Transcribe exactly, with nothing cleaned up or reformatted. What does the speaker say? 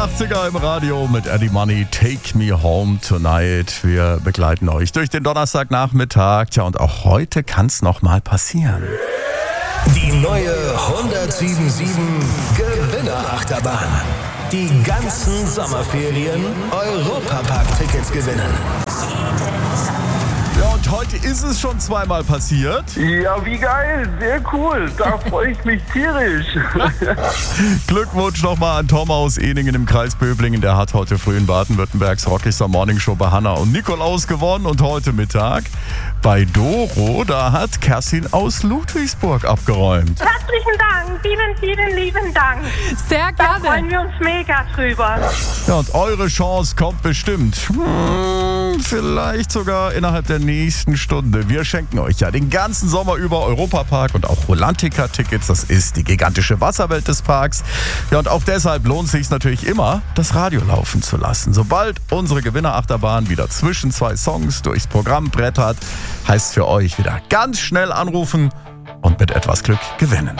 neunundachtziger im Radio mit Eddie Money, Take Me Home Tonight. Wir begleiten euch durch den Donnerstagnachmittag. Tja, und auch heute kann es nochmal passieren. Die neue hundertsieben sieben Gewinnerachterbahn. Die ganzen Sommerferien Europapark-Tickets gewinnen. Ja, und heute ist es schon zweimal passiert. Ja, wie geil, sehr cool, da freue ich mich tierisch. Glückwunsch nochmal an Tom aus Ehningen im Kreis Böblingen. Der hat heute früh in Baden-Württembergs Rockigster Morning Show bei Hanna und Nikolaus gewonnen. Und heute Mittag bei Doro, da hat Kerstin aus Ludwigsburg abgeräumt. Herzlichen Dank, vielen, vielen lieben Dank. Sehr gerne. Da freuen wir uns mega drüber. Ja, und eure Chance kommt bestimmt. Hm, vielleicht sogar innerhalb der nächsten Stunde. Wir schenken euch ja den ganzen Sommer über Europapark und auch Rolantica-Tickets. Das ist die gigantische Wasserwelt des Parks. Ja, und auch deshalb lohnt es sich natürlich immer, das Radio laufen zu lassen. Sobald unsere Gewinnerachterbahn wieder zwischen zwei Songs durchs Programm brettert, heißt für euch wieder ganz schnell anrufen und mit etwas Glück gewinnen.